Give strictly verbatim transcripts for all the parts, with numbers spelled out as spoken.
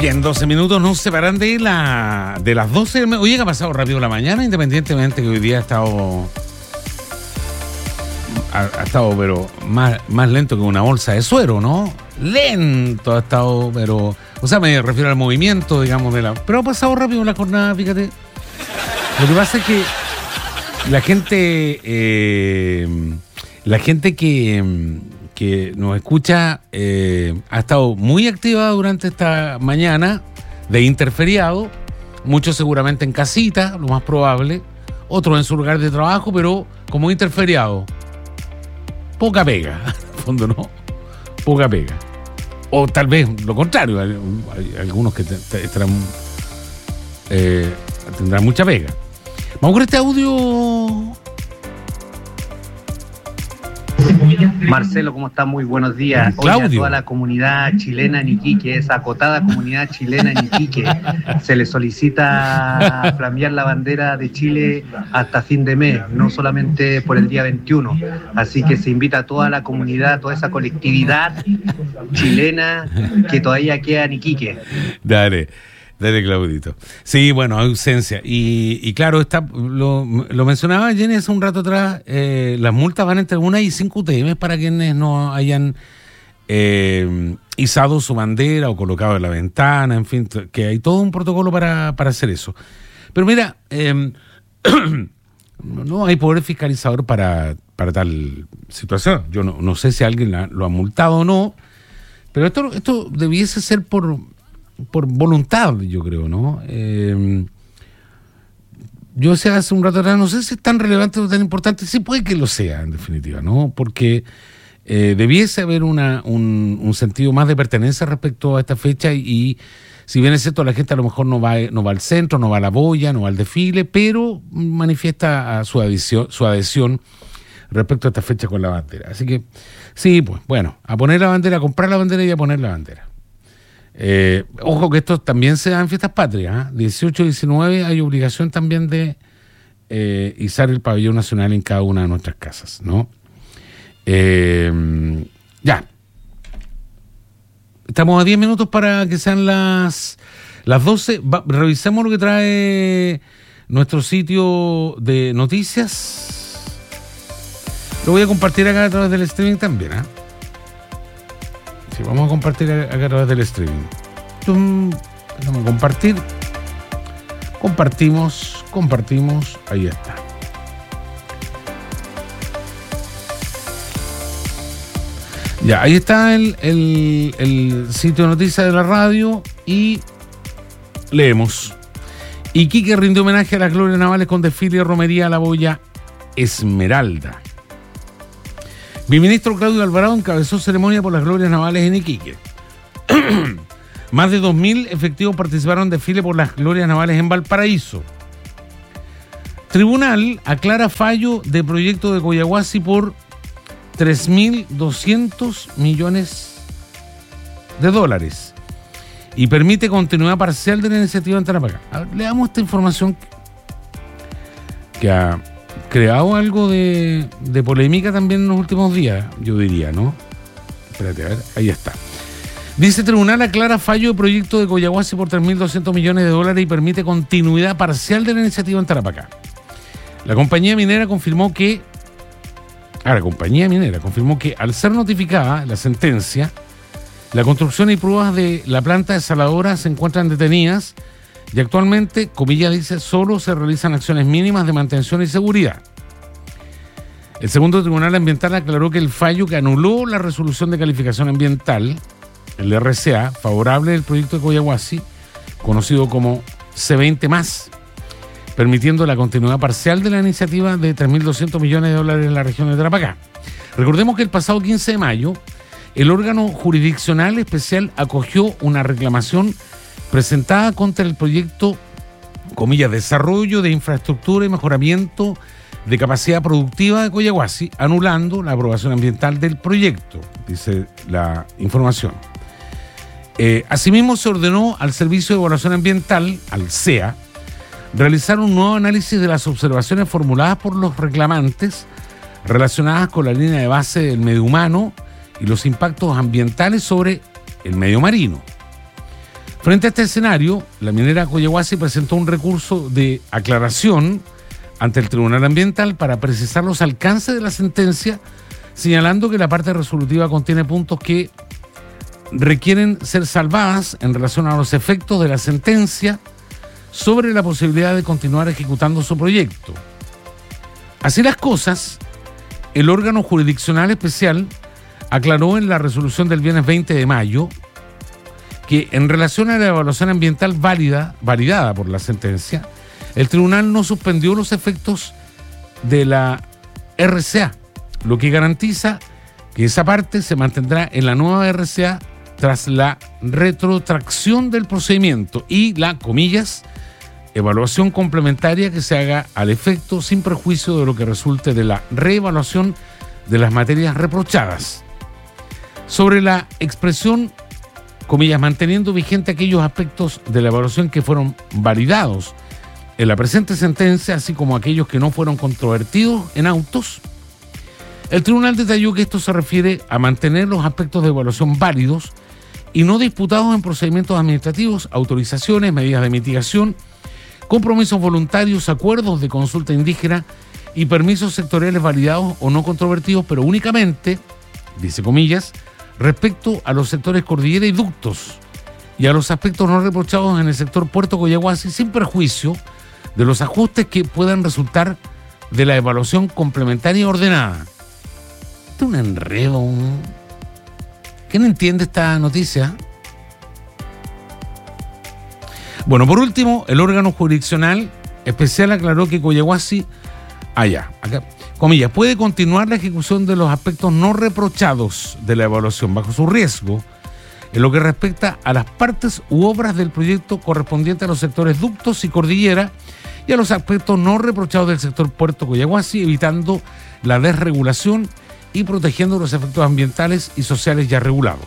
Bien, doce minutos nos separan de, la, de las doce. Oye, que ha pasado rápido la mañana, independientemente que hoy día ha estado... Ha, ha estado, pero más, más lento que una bolsa de suero, ¿no? Lento ha estado, pero... O sea, me refiero al movimiento, digamos, de la... Pero ha pasado rápido la jornada, fíjate. Lo que pasa es que la gente... Eh, la gente que... que nos escucha eh, ha estado muy activa durante esta mañana de interferiado, muchos seguramente en casita, lo más probable, otros en su lugar de trabajo, pero como interferiado, poca pega, en el fondo no, poca pega. O tal vez lo contrario, hay, hay algunos que te, te, estarán, eh, tendrán mucha pega. Vamos con este audio. Marcelo, ¿cómo estás? Muy buenos días. Hoy a toda la comunidad chilena en Iquique, esa acotada comunidad chilena en Iquique, se le solicita flamear la bandera de Chile hasta fin de mes, no solamente por el día veintiuno. Así que se invita a toda la comunidad, toda esa colectividad chilena que todavía queda en Iquique. Dale. Dale, Claudito. Sí, bueno, ausencia. Y, y claro, está, lo, lo mencionaba Jenny hace un rato atrás, eh, las multas van entre una y cinco U T M para quienes no hayan eh, izado su bandera o colocado en la ventana, en fin, que hay todo un protocolo para, para hacer eso. Pero mira, eh, no hay poder fiscalizador para, para tal situación. Yo no, no sé si alguien la, lo ha multado o no, pero esto, esto debiese ser por... por voluntad, yo creo, ¿no? Eh, yo decía hace un rato atrás, no sé si es tan relevante o tan importante, sí puede que lo sea, en definitiva, ¿no? Porque eh, debiese haber una, un, un sentido más de pertenencia respecto a esta fecha y, y si bien es cierto, la gente a lo mejor no va, no va al centro, no va a la boya, no va al desfile, pero manifiesta su adhesión, su adhesión respecto a esta fecha con la bandera. Así que, sí, pues, bueno, a poner la bandera, a comprar la bandera y a poner la bandera. Eh, ojo que esto también se da en fiestas patrias, ¿eh? dieciocho y diecinueve hay obligación también de eh, izar el pabellón nacional en cada una de nuestras casas, ¿no? Eh, ya. Estamos a diez minutos para que sean las, las doce. Va, revisemos lo que trae nuestro sitio de noticias. Lo voy a compartir acá a través del streaming también, ¿eh? Sí, vamos a compartir acá a través del streaming. Vamos a compartir. Compartimos, compartimos. Ahí está. Ya, ahí está el, el, el sitio de noticias de la radio y leemos. Iquique rindió homenaje a las glorias navales con desfile y romería a la boya Esmeralda. Mi ministro Claudio Alvarado encabezó ceremonia por las glorias navales en Iquique. Más de dos mil efectivos participaron en desfile por las glorias navales en Valparaíso. Tribunal aclara fallo de proyecto de Coyahuasi por tres mil doscientos millones de dólares y permite continuidad parcial de la iniciativa en Tarapacá. A ver, leamos esta información que ha creado algo de, de polémica también en los últimos días, yo diría, ¿no? Espérate, a ver, ahí está. Dice: Tribunal aclara fallo de proyecto de Coyahuasi por tres mil doscientos millones de dólares y permite continuidad parcial de la iniciativa en Tarapacá. La compañía minera confirmó que Ah, la compañía minera confirmó que al ser notificada la sentencia, la construcción y pruebas de la planta desaladora se encuentran detenidas y actualmente, comilla dice, solo se realizan acciones mínimas de mantención y seguridad. El segundo tribunal ambiental aclaró que el fallo que anuló la resolución de calificación ambiental, el R C A, favorable del proyecto de Coyahuasi, conocido como C veinte más, permitiendo la continuidad parcial de la iniciativa de tres mil doscientos millones de dólares en la región de Tarapacá. Recordemos que el pasado quince de mayo, el órgano jurisdiccional especial acogió una reclamación presentada contra el proyecto, comillas, desarrollo de infraestructura y mejoramiento de capacidad productiva de Coyahuasi, anulando la aprobación ambiental del proyecto, dice la información. Eh, asimismo, se ordenó al Servicio de Evaluación Ambiental, al C E A, realizar un nuevo análisis de las observaciones formuladas por los reclamantes relacionadas con la línea de base del medio humano y los impactos ambientales sobre el medio marino. Frente a este escenario, la minera Collahuasi presentó un recurso de aclaración ante el Tribunal Ambiental para precisar los alcances de la sentencia, señalando que la parte resolutiva contiene puntos que requieren ser salvadas en relación a los efectos de la sentencia sobre la posibilidad de continuar ejecutando su proyecto. Así las cosas, el órgano jurisdiccional especial aclaró en la resolución del viernes veinte de mayo que en relación a la evaluación ambiental válida, validada por la sentencia, el tribunal no suspendió los efectos de la R C A, lo que garantiza que esa parte se mantendrá en la nueva R C A tras la retrotracción del procedimiento y la, comillas, evaluación complementaria que se haga al efecto sin perjuicio de lo que resulte de la reevaluación de las materias reprochadas. Sobre la expresión, comillas, manteniendo vigente aquellos aspectos de la evaluación que fueron validados en la presente sentencia, así como aquellos que no fueron controvertidos en autos, el tribunal detalló que esto se refiere a mantener los aspectos de evaluación válidos y no disputados en procedimientos administrativos, autorizaciones, medidas de mitigación, compromisos voluntarios, acuerdos de consulta indígena y permisos sectoriales validados o no controvertidos, pero únicamente, dice comillas, respecto a los sectores cordillera y ductos y a los aspectos no reprochados en el sector Puerto Collahuasi, sin perjuicio de los ajustes que puedan resultar de la evaluación complementaria ordenada. Esto es un enredo. ¿Quién entiende esta noticia? Bueno, por último, el órgano jurisdiccional especial aclaró que Collahuasi, allá, acá, comillas, puede continuar la ejecución de los aspectos no reprochados de la evaluación bajo su riesgo en lo que respecta a las partes u obras del proyecto correspondiente a los sectores ductos y cordillera y a los aspectos no reprochados del sector Puerto Collahuasi, evitando la desregulación y protegiendo los efectos ambientales y sociales ya regulados.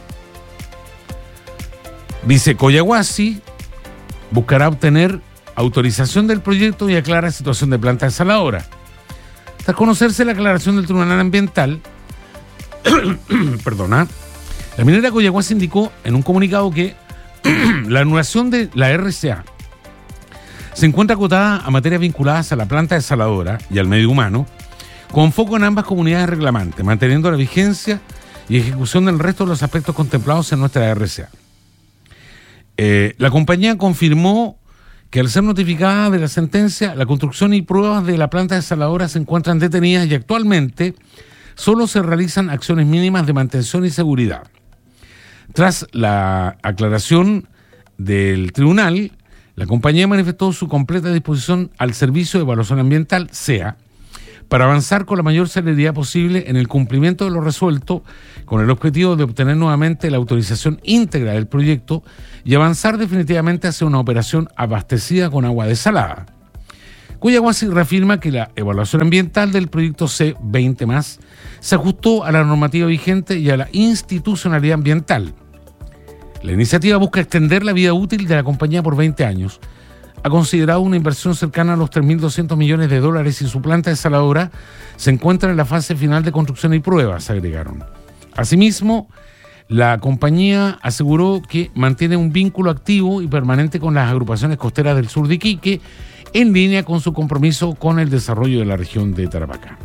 Dice Collahuasi buscará obtener autorización del proyecto y aclara situación de planta desaladora. Tras conocerse la aclaración del Tribunal Ambiental, perdona, la minera Collahuasi indicó en un comunicado que la anulación de la R C A se encuentra acotada a materias vinculadas a la planta desaladora y al medio humano, con foco en ambas comunidades reclamantes, manteniendo la vigencia y ejecución del resto de los aspectos contemplados en nuestra R C A. Eh, la compañía confirmó que al ser notificada de la sentencia, la construcción y pruebas de la planta desaladora se encuentran detenidas y actualmente solo se realizan acciones mínimas de mantención y seguridad. Tras la aclaración del tribunal, la compañía manifestó su completa disposición al Servicio de Evaluación Ambiental, S E A, para avanzar con la mayor celeridad posible en el cumplimiento de lo resuelto, con el objetivo de obtener nuevamente la autorización íntegra del proyecto y avanzar definitivamente hacia una operación abastecida con agua desalada. Collahuasi reafirma que la evaluación ambiental del proyecto C veinte más se ajustó a la normativa vigente y a la institucionalidad ambiental. La iniciativa busca extender la vida útil de la compañía por veinte años. Ha considerado una inversión cercana a los tres mil doscientos millones de dólares y su planta desaladora se encuentra en la fase final de construcción y pruebas, agregaron. Asimismo, la compañía aseguró que mantiene un vínculo activo y permanente con las agrupaciones costeras del sur de Iquique, en línea con su compromiso con el desarrollo de la región de Tarapacá.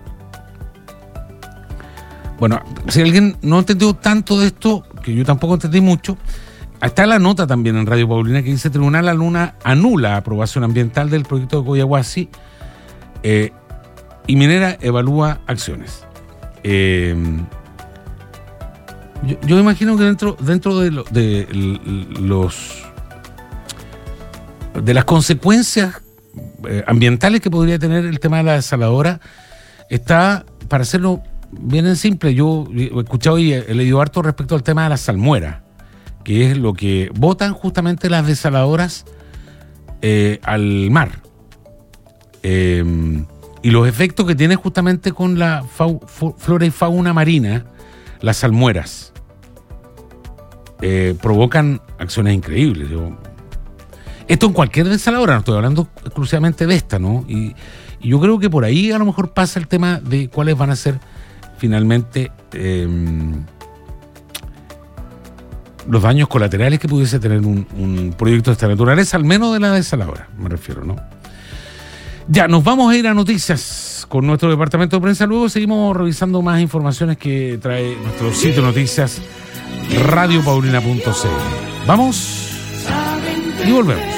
Bueno, si alguien no entendió tanto de esto, que yo tampoco entendí mucho, está la nota también en Radio Paulina que dice: Tribunal Anula, anula aprobación ambiental del proyecto de Collahuasi eh, y Minera evalúa acciones. Eh, yo, yo imagino que dentro, dentro de, lo, de los de las consecuencias eh, ambientales que podría tener el tema de la desaladora está, para hacerlo bien en simple, yo he escuchado y he leído harto respecto al tema de las salmueras, que es lo que botan justamente las desaladoras eh, al mar. Eh, y los efectos que tiene justamente con la fau, flora y fauna marina, las salmueras, eh, provocan acciones increíbles. Yo, esto en cualquier desaladora, no estoy hablando exclusivamente de esta, ¿no? Y, y yo creo que por ahí a lo mejor pasa el tema de cuáles van a ser finalmente... Eh, los daños colaterales que pudiese tener un, un proyecto de esta naturaleza, al menos de la desaladora, me refiero, ¿no? Ya, nos vamos a ir a noticias con nuestro departamento de prensa. Luego seguimos revisando más informaciones que trae nuestro sitio de noticias radio paulina punto c l. Vamos y volvemos.